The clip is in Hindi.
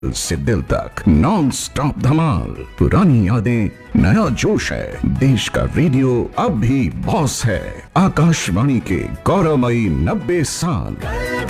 से दिल तक नॉन स्टॉप धमाल, पुरानी यादें नया जोश है। देश का रेडियो अब भी बॉस है। आकाशवाणी के गौरवमयी 90 साल।